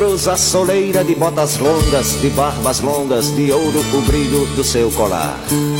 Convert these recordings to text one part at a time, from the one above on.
Cruza soleira de botas longas, de barbas longas, de ouro o brilho do seu colar.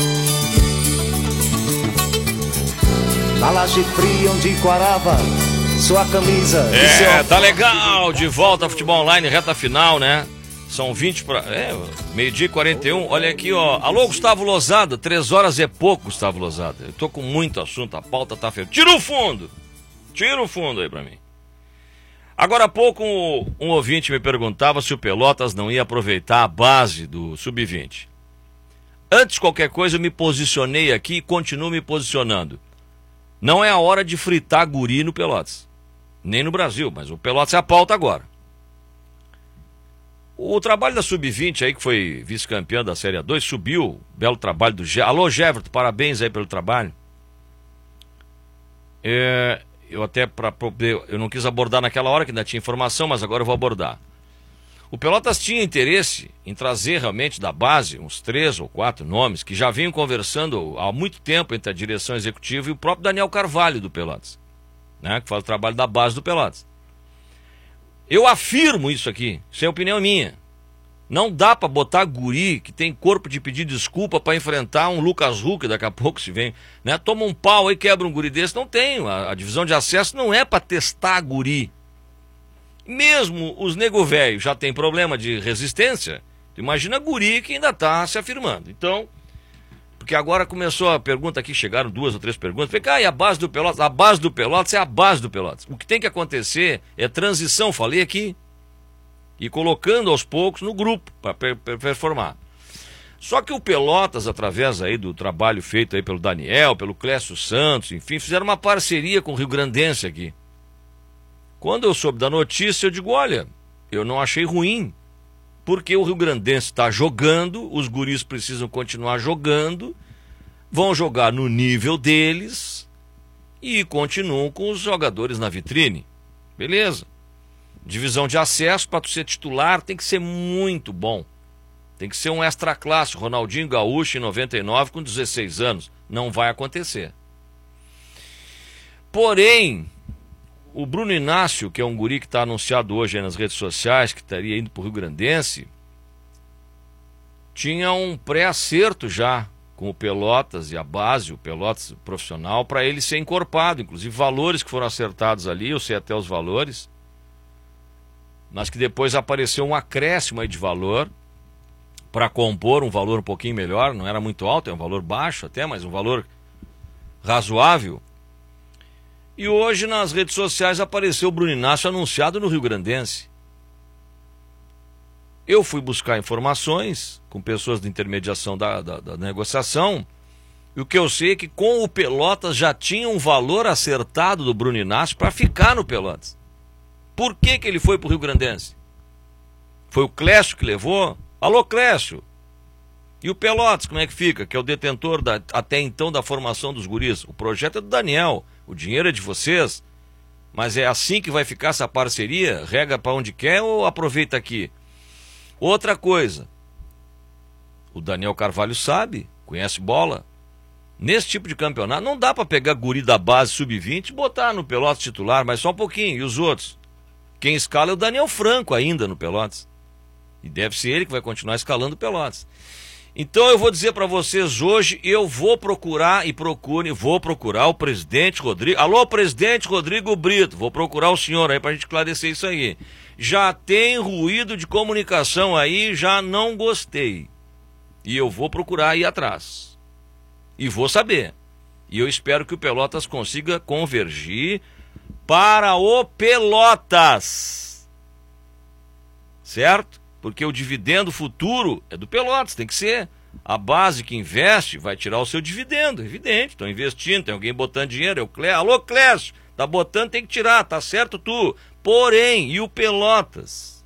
Na laje fria onde quarava sua camisa. Tá legal, de volta ao Futebol Online, reta final, né? São 20 para... meio-dia e 41. Olha aqui, ó. Alô, Gustavo Lozada. 3 horas é pouco, Gustavo Lozada. Eu tô com muito assunto, a pauta tá feia. Tira o fundo! Tira o fundo aí pra mim. Agora há pouco um ouvinte me perguntava se o Pelotas não ia aproveitar a base do Sub-20. Antes de qualquer coisa eu me posicionei aqui e continuo me posicionando. Não é a hora de fritar guri no Pelotas. Nem no Brasil, mas o Pelotas é a pauta agora. O trabalho da Sub-20 aí, que foi vice-campeã da Série A2, subiu. Belo trabalho do Alô, Geverton, parabéns aí pelo trabalho. Eu até eu não quis abordar naquela hora, que ainda tinha informação, mas agora eu vou abordar. O Pelotas tinha interesse em trazer realmente da base uns 3 ou 4 nomes que já vinham conversando há muito tempo entre a direção executiva e o próprio Daniel Carvalho do Pelotas, né, que faz o trabalho da base do Pelotas. Eu afirmo isso aqui, isso é opinião minha. Não dá pra botar guri que tem corpo de pedir desculpa pra enfrentar um Lucas Huck, daqui a pouco se vem, né? Toma um pau aí, quebra um guri desse. Não tem, a divisão de acesso não é pra testar guri. Mesmo os nego velho já tem problema de resistência, imagina guri que ainda tá se afirmando. Então, porque agora começou a pergunta aqui, chegaram 2 ou 3 perguntas. Falei, e a base do Pelotas? A base do Pelotas é a base do Pelotas. O que tem que acontecer é transição, falei aqui, e colocando aos poucos no grupo para performar. Só que o Pelotas, através aí do trabalho feito aí pelo Daniel, pelo Clécio Santos, enfim, fizeram uma parceria com o Rio Grandense aqui. Quando eu soube da notícia, eu digo, olha, eu não achei ruim, porque o Rio Grandense está jogando, os guris precisam continuar jogando, vão jogar no nível deles e continuam com os jogadores na vitrine. Beleza. Divisão de acesso, para tu ser titular, tem que ser muito bom. Tem que ser um extra classe, Ronaldinho Gaúcho em 99 com 16 anos. Não vai acontecer. Porém, o Bruno Inácio, que é um guri que está anunciado hoje aí nas redes sociais, que estaria indo para o Rio Grandense, tinha um pré-acerto já com o Pelotas e a base, o Pelotas profissional, para ele ser encorpado. Inclusive valores que foram acertados ali, eu sei até os valores, mas que depois apareceu um acréscimo aí de valor para compor um valor um pouquinho melhor. Não era muito alto, é um valor baixo até, mas um valor razoável. E hoje nas redes sociais apareceu o Bruno Inácio anunciado no Rio Grandense. Eu fui buscar informações com pessoas de intermediação da negociação, e o que eu sei é que com o Pelotas já tinha um valor acertado do Bruno Inácio para ficar no Pelotas. Por que ele foi para o Rio Grandense? Foi o Clécio que levou? Alô, Clécio! E o Pelotas, como é que fica? Que é o detentor até então da formação dos guris. O projeto é do Daniel, o dinheiro é de vocês. Mas é assim que vai ficar essa parceria? Rega para onde quer ou aproveita aqui? Outra coisa, o Daniel Carvalho sabe, conhece bola. Nesse tipo de campeonato não dá para pegar guri da base sub-20 e botar no Pelotas titular, mas só um pouquinho. E os outros? Quem escala é o Daniel Franco ainda no Pelotas. E deve ser ele que vai continuar escalando o Pelotas. Então eu vou dizer para vocês hoje, eu vou procurar vou procurar o presidente Rodrigo. Alô, presidente Rodrigo Brito, vou procurar o senhor aí pra gente esclarecer isso aí. Já tem ruído de comunicação aí, já não gostei. E eu vou procurar ir atrás. E vou saber. E eu espero que o Pelotas consiga convergir para o Pelotas. Certo? Porque o dividendo futuro é do Pelotas, tem que ser. A base que investe vai tirar o seu dividendo, evidente. Estão investindo, tem alguém botando dinheiro. É o Clécio. Alô, Clécio, tá botando, tem que tirar, tá certo tu. Porém, e o Pelotas?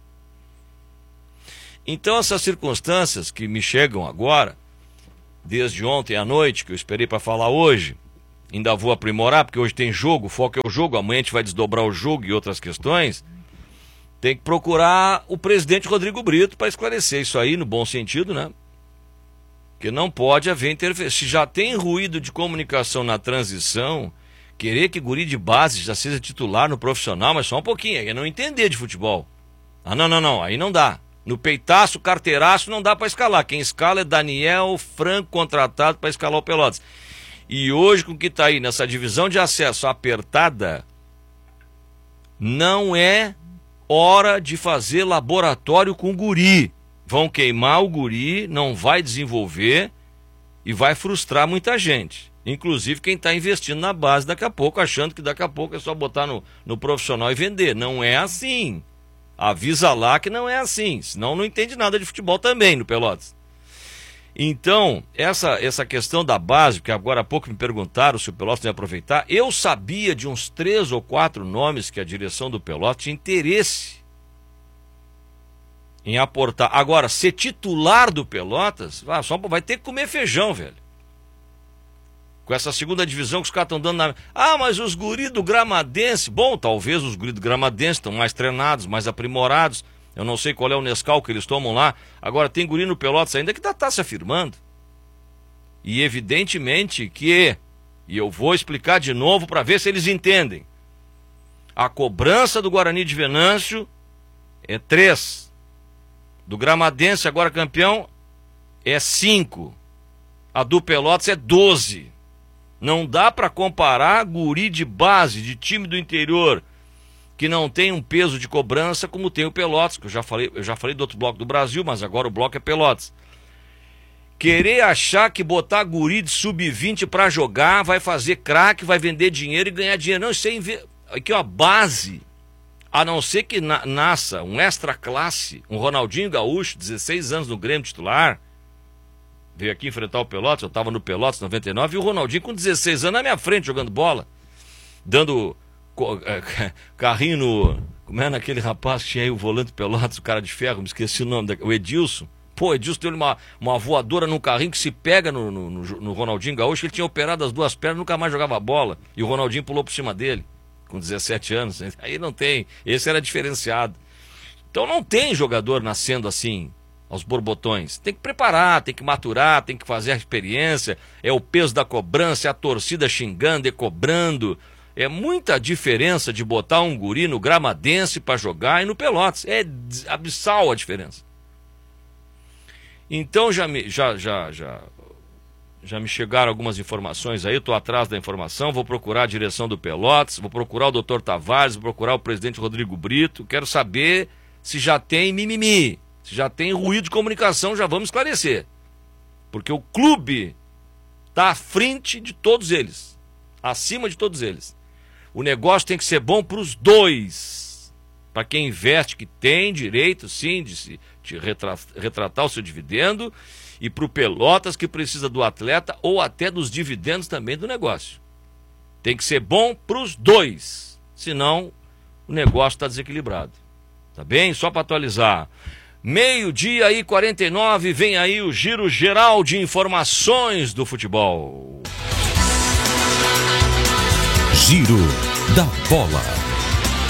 Então essas circunstâncias que me chegam agora, desde ontem à noite, que eu esperei para falar hoje, ainda vou aprimorar, porque hoje tem jogo, o foco é o jogo, amanhã a gente vai desdobrar o jogo e outras questões. Tem que procurar o presidente Rodrigo Brito para esclarecer isso aí, no bom sentido, né? Porque não pode haver interferência. Se já tem ruído de comunicação na transição, querer que guri de base já seja titular no profissional, mas só um pouquinho, é não entender de futebol. Ah, não, aí não dá. No peitaço, carteiraço, não dá para escalar. Quem escala é Daniel Franco, contratado para escalar o Pelotas. E hoje, com o que está aí nessa divisão de acesso apertada, não é hora de fazer laboratório com o guri. Vão queimar o guri, não vai desenvolver e vai frustrar muita gente. Inclusive quem está investindo na base daqui a pouco, achando que daqui a pouco é só botar no profissional e vender. Não é assim. Avisa lá que não é assim, senão não entende nada de futebol também no Pelotas. Então, essa questão da base, que agora há pouco me perguntaram se o Pelotas ia aproveitar, eu sabia de uns 3 ou 4 nomes que a direção do Pelotas tinha interesse em aportar. Agora, ser titular do Pelotas, só vai ter que comer feijão, velho. Com essa segunda divisão que os caras estão dando na... Ah, mas os guris do Gramadense... Bom, talvez os guris do Gramadense estão mais treinados, mais aprimorados. Eu não sei qual é o Nescau que eles tomam lá. Agora, tem guri no Pelotas ainda que está se afirmando. E evidentemente que... E eu vou explicar de novo para ver se eles entendem. A cobrança do Guarani de Venâncio é 3. Do Gramadense, agora campeão, é 5. A do Pelotas é 12. Não dá para comparar guri de base, de time do interior, que não tem um peso de cobrança como tem o Pelotas, que eu já falei do outro bloco do Brasil, mas agora o bloco é Pelotas. Querer achar que botar guri de sub-20 para jogar vai fazer craque, vai vender dinheiro e ganhar dinheiro. Não, isso é aqui, ó, base. A não ser que nasça um extra classe, um Ronaldinho Gaúcho, 16 anos no Grêmio titular, veio aqui enfrentar o Pelotas, eu estava no Pelotas 99, e o Ronaldinho com 16 anos na minha frente jogando bola, dando carrinho no... Como é naquele rapaz que tinha aí o volante do Pelotas, o cara de ferro, me esqueci o nome, o Edilson. Pô, Edilson deu uma voadora num carrinho que se pega no Ronaldinho Gaúcho, ele tinha operado as 2 pernas, nunca mais jogava bola, e o Ronaldinho pulou por cima dele, com 17 anos, aí não tem, esse era diferenciado. Então não tem jogador nascendo assim, aos borbotões. Tem que preparar, tem que maturar, tem que fazer a experiência, é o peso da cobrança, é a torcida xingando e cobrando. É muita diferença de botar um guri no Gramadense para jogar e no Pelotas. É abissal a diferença. Então já me chegaram algumas informações aí, eu estou atrás da informação, vou procurar a direção do Pelotas, vou procurar o Dr. Tavares, vou procurar o presidente Rodrigo Brito, quero saber se já tem mimimi. Se já tem ruído de comunicação, já vamos esclarecer. Porque o clube está à frente de todos eles. Acima de todos eles. O negócio tem que ser bom para os dois. Para quem investe, que tem direito, sim, de retratar o seu dividendo. E para o Pelotas, que precisa do atleta ou até dos dividendos também do negócio. Tem que ser bom para os dois. Senão, o negócio está desequilibrado. Tá bem? Só para atualizar. 12h49, vem aí o giro geral de informações do futebol. Giro da bola.